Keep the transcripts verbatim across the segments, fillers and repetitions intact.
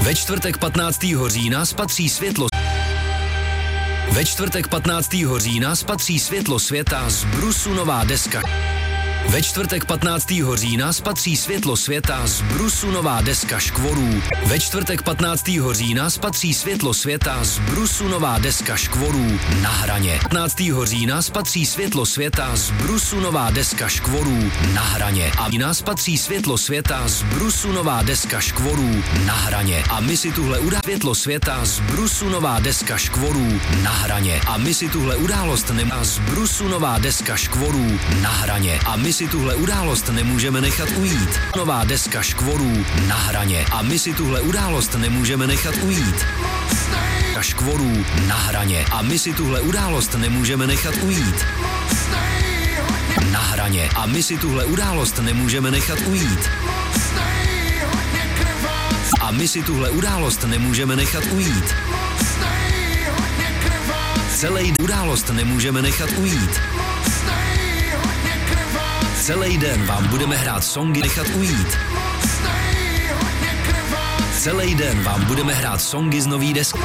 Ve čtvrtek patnáctého října spatří světlo Ve čtvrtek patnáctého října spatří světlo světa z Brusu nová deska. Ve čtvrtek patnáctého října spatří světlo světa z Brusu nová deska škvorů. Ve čtvrtek patnáctého října spatří světlo světa z Brusu nová deska škvorů Na hraně. patnáctého října spatří světlo světa z Brusu nová deska škvorů Na hraně. A října spatří světlo světa z Brusu nová deska škvorů Na hraně. A my si tuhle událost světlo světa z Brusu nová deska škvorů Na hraně. A my si tuhle událost nemá z Brusu nová deska škvorů Na hraně. A my si tuhle událost nemůžeme nechat ujít. Nová deska škvorů Na hraně. A my si tuhle událost nemůžeme nechat ujít. Škvorů Na hraně. A my si tuhle událost nemůžeme nechat ujít. Na hraně. A my si tuhle událost nemůžeme nechat ujít. A my si tuhle událost nemůžeme nechat ujít. Celý událost nemůžeme nechat ujít. Celý den vám budeme hrát songy nechat ujít. Celý den vám budeme hrát songy z nový desky.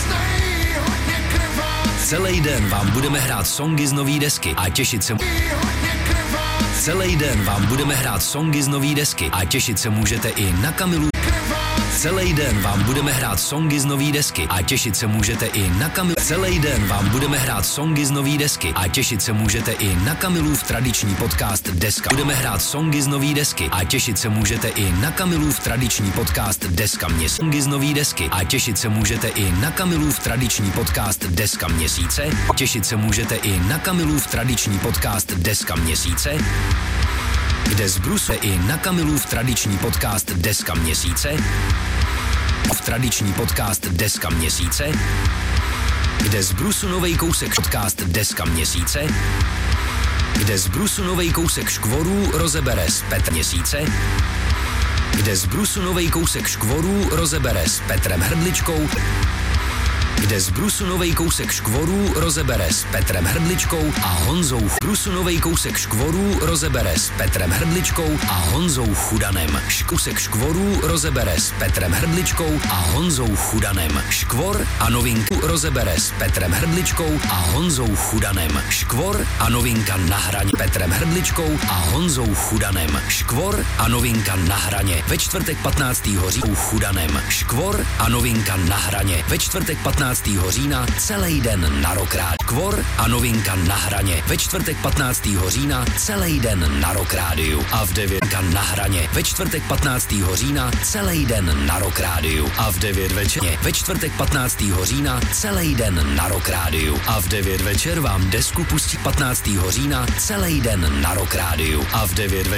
Celý den vám budeme hrát songy z nový desky a těšit se. Celý den vám budeme hrát songy z nový desky a těšit se můžete i na Kamilu. Celý den vám budeme hrát songy z nový desky a těšit se můžete i na Kamilu. Celý den vám budeme hrát songy z nový desky a těšit se můžete i na Kamilův tradiční podcast Deska. Budeme hrát songy z nový desky a těšit se můžete i na Kamilův tradiční podcast Deska měsíce. Songy z nový desky a těšit se můžete i na Kamilův tradiční podcast Deska měsíce. Těšit se můžete i na Kamilův tradiční podcast Deska měsíce. Kde zbruse i na Kamilův tradiční podcast Deska měsíce. V tradiční podcast Deska měsíce. Kde zbrusu novej kousek podcast Deska měsíce. Kde zbrusu novej kousek škvorů rozebere s Petr měsíce. Kde zbrusu novej kousek škvorů rozebere s Petrem Hrdličkou. Kde z brusu novej kousek škvorů rozebere s Petrem Hrdličkou a Honzou. Brusu novej kousek škvorů rozebere s Petrem Hrdličkou a Honzou Chudanem. Kousek škvorů rozebere s Petrem Hrdličkou a Honzou Chudanem. Škvor a novinku rozebere s Petrem Hrdličkou a Honzou Chudanem. Škvor a novinka na hraně Petrem Hrdličkou a Honzou Chudanem. Škvor a novinka na hraně ve čtvrtek patnáctého října Chudanem. Škvor a novinka na hraně ve čtvrtek patnáctého října celý den na Rock Rádiu. Škvor a novinka na hraně ve čtvrtek patnáctého října celý den na Rock Rádiu. A v devět na hraně ve čtvrtek patnáctého října celý den na Rock Rádiu. A v devět večer ve čtvrtek patnáctého října celý den na Rock Rádiu. A v devět večer vám desku pustí patnáctého října celý den na Rock Rádiu. A v devět